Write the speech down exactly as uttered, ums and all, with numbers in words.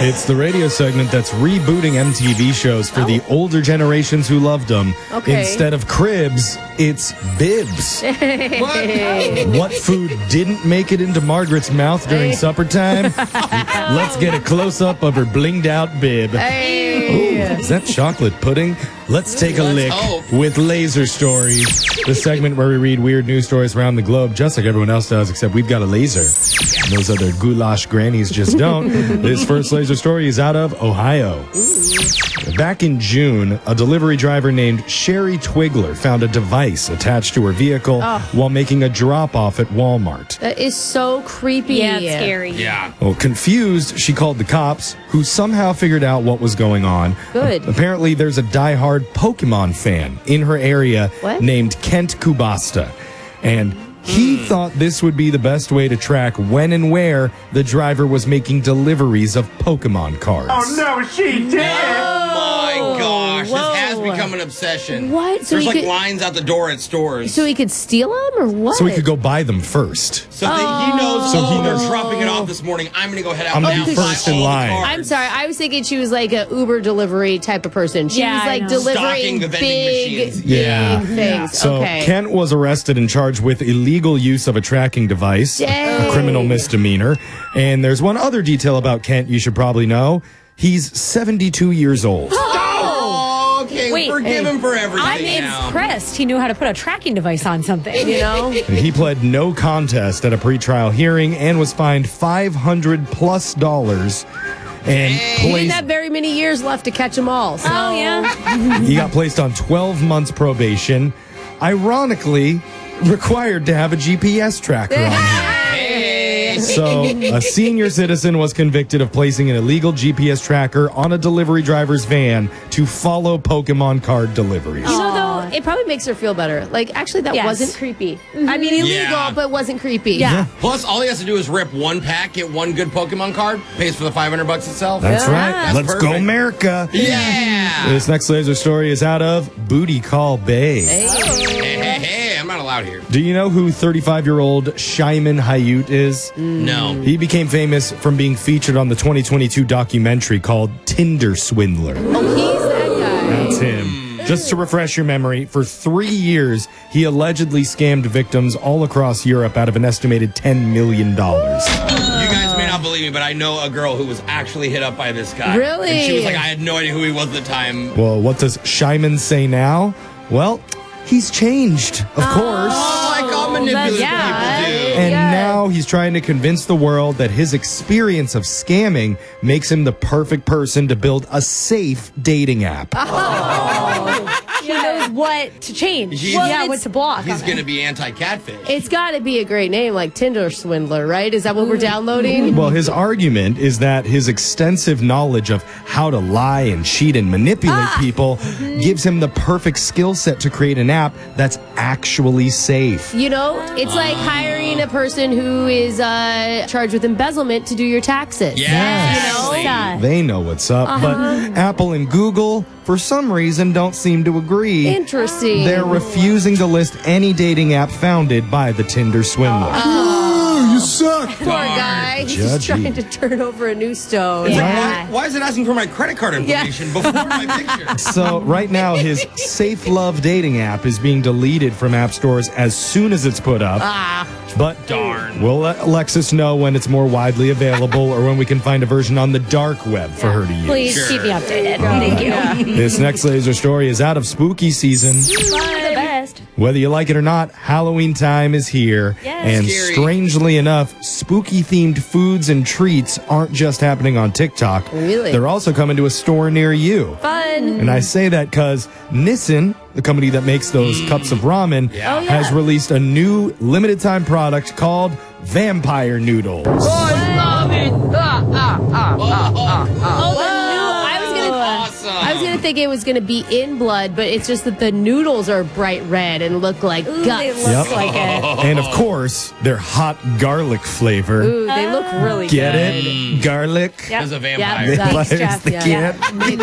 It's the radio segment that's rebooting M T V shows for oh. the older generations who loved them. Okay. Instead of Cribs, it's Bibs. What? What food didn't make it into Margaret's mouth during Hey. supper time? Let's get a close-up of her blinged-out bib. Hey. Ooh, is that chocolate pudding? Let's take a Let's lick hope. with Laser Stories, the segment where we read weird news stories around the globe, just like everyone else does, except we've got a laser. And those other goulash grannies just don't. This first laser story is out of Ohio. Back in June, a delivery driver named Sherry Twigler found a device attached to her vehicle Oh. while making a drop-off at Walmart. That is so creepy. Yeah, it's scary. Yeah. Well, confused, she called the cops, who somehow figured out what was going on. Good. Apparently, there's a diehard Pokemon fan in her area What? named Kent Kubasta. And he thought this would be the best way to track when and where the driver was making deliveries of Pokemon cards. Oh, no, she did! Oh my gosh, Whoa. this has become an obsession. What? So There's you like could- lines out the door at stores. So he could steal them or what? So he could go buy them first. So that he knows, So so he he knows- they're dropping it off this morning. I'm going to go head out I'm now gonna be and buy first in all the line. cards. I'm sorry. I was thinking she was like a Uber delivery type of person. She Yeah, was I like know. delivering Stocking the vending big, machines. big Yeah. things. So okay. Kent was arrested and charged with illegal use of a tracking device, Dang. a criminal misdemeanor. And there's one other detail about Kent you should probably know. He's seventy-two years old. Oh, okay. Wait, forgive hey. him for everything I'm now. impressed he knew how to put a tracking device on something. You know? And he pled no contest at a pretrial hearing and was fined five hundred plus dollars. And He didn't placed, have very many years left to catch them all. So. Oh, yeah. he got placed on twelve months probation. Ironically, required to have a G P S tracker on him. Hey. So, a senior citizen was convicted of placing an illegal G P S tracker on a delivery driver's van to follow Pokemon card deliveries. You know, though, it probably makes her feel better. Like, actually, that Yes. wasn't creepy. I mean, illegal, Yeah. but wasn't creepy. Yeah. Plus, all he has to do is rip one pack, get one good Pokemon card, pays for the five hundred bucks itself. That's Yeah. right. That's Let's go, perfect. America. Yeah. This next laser story is out of Booty Call Bay. Hey, hey, hey, I'm not allowed here. Do you know who thirty-five-year-old Shimon Hayut is? No. He became famous from being featured on the twenty twenty-two documentary called Tinder Swindler. Oh, he's that guy. That's him. Just to refresh your memory, for three years, he allegedly scammed victims all across Europe out of an estimated ten million dollars. You guys may not believe me, but I know a girl who was actually hit up by this guy. Really? And she was like, I had no idea who he was at the time. Well, what does Shimon say now? Well, he's changed, of course. Oh, like all manipulative yeah. people do. And Yes. now he's trying to convince the world that his experience of scamming makes him the perfect person to build a safe dating app. He knows what to change. He's- Well, yeah, it's- what to block. He's going to be anti-catfish. It's got to be a great name, like Tinder Swindler, right? Is that what we're downloading? Well, his argument is that his extensive knowledge of how to lie and cheat and manipulate people gives him the perfect skill set to create an app that's actually safe. You know, it's like hiring a person who is uh, charged with embezzlement to do your taxes. Yeah. You know? Yeah. They know what's up, but Apple and Google, for some reason, don't seem to agree. Interesting. They're refusing to list any dating app founded by the Tinder swindler. You suck! Poor guy. He's just Judgy. trying to turn over a new stone. Yeah. Why, why is it asking for my credit card information before my picture? So right now, his Safe Love dating app is being deleted from app stores as soon as it's put up. Ah. But Darn. we'll let Alexis know when it's more widely available or when we can find a version on the dark web for her to use. Please Sure. keep me updated. Thank you. This next laser story is out of spooky season. The best. Whether you like it or not, Halloween time is here. Yes. And Scary. strangely enough, spooky-themed foods and treats aren't just happening on TikTok. Really? They're also coming to a store near you. Fun. And I say that because Nissin, the company that makes those cups of ramen, Yeah. Oh, yeah. has released a new limited-time product called Vampire Noodles. Oh, the new. I was gonna. Awesome. I was gonna think it was gonna be in blood, but it's just that the noodles are bright red and look like Ooh, guts. they look Yep. like it. And of course, they're hot garlic flavor. Ooh, they look really Get good. it? Garlic. Yep. As a Yeah, vampire. that- Vampires Jeff, the yeah. kid.